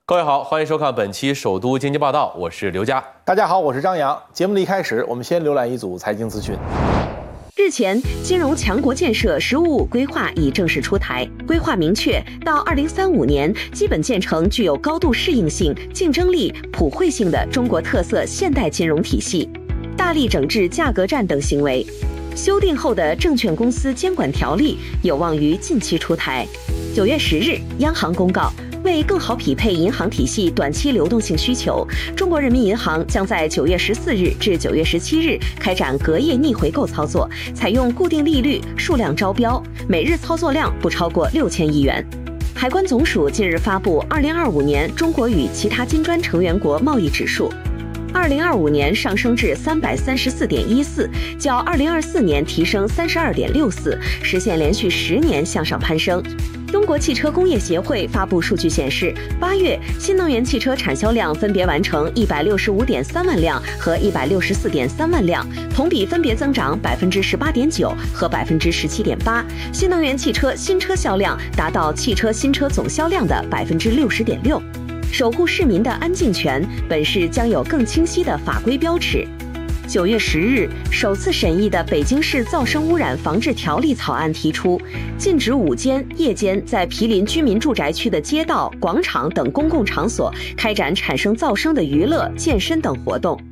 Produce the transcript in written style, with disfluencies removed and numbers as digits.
各位好，欢迎收看本期首都经济报道，我是刘佳。 大家好，我是张扬。节目的一开始，我们先浏览一组财经资讯。 日前，金融强国建设“十五五”规划已正式出台。规划明确，到2035年，基本建成具有高度适应性、竞争力、普惠性的中国特色现代金融体系，大力整治价格战等行为。修订后的证券公司监管条例有望于近期出台。9月10日，央行公告，为更好匹配银行体系短期流动性需求，中国人民银行将在9月14日至9月17日开展隔夜逆回购操作，采用固定利率、数量招标，每日操作量不超过6000亿元。海关总署近日发布2025年中国与其他金砖成员国贸易指数，2025年上升至334.14，较2024年提升32.64，实现连续10年向上攀升。中国汽车工业协会发布数据显示，8月新能源汽车产销量分别完成165.3万辆和164.3万辆，同比分别增长18.9%和17.8%。新能源汽车新车销量达到汽车新车总销量的60.6%。守护市民的安静权，本市将有更清晰的法规标尺。9月10日，首次审议的北京市噪声污染防治条例草案提出，禁止午间、夜间在毗邻居民住宅区的街道、广场等公共场所开展产生噪声的娱乐、健身等活动。